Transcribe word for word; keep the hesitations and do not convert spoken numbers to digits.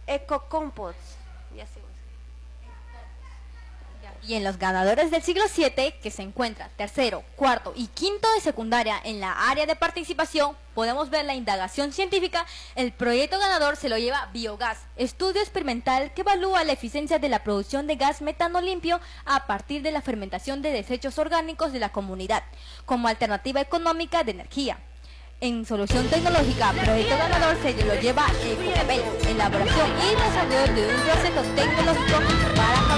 ecocomposts. Y así. Y en los ganadores del siglo siete, que se encuentra tercero, cuarto y quinto de secundaria en la área de participación, podemos ver la indagación científica. El proyecto ganador se lo lleva Biogás, estudio experimental que evalúa la eficiencia de la producción de gas metano limpio a partir de la fermentación de desechos orgánicos de la comunidad, como alternativa económica de energía. En solución tecnológica, proyecto ganador se lo lleva Ecopapel, elaboración y desarrollo de un proceso tecnológico para